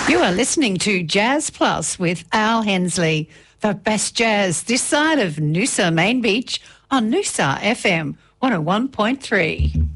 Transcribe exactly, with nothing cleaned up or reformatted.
You are listening to Jazz Plus with Al Hensley, the best jazz this side of Noosa Main Beach on Noosa F M one oh one point three.